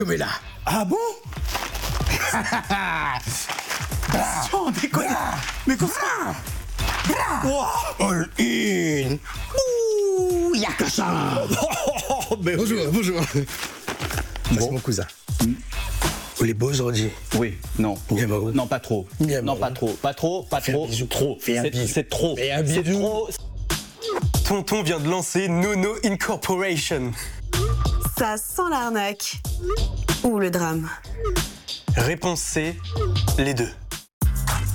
Mais là. Ah bon? Sans déconner. Mais comment ça? All in. Ouh, y'a que ça. Mais Bonjour. C'est mon cousin. Vous les beaux aujourd'hui? Oui, non. Bien marrant. Non, pas trop. Bien non, marrant. pas trop. Pas trop. Fais un bisou. Trop. Fais un bisou. C'est trop. Fais un C'est bisou. trop. Tonton vient de lancer Nono Incorporation. Ça sent l'arnaque. Ou le drame. Réponse C, les deux.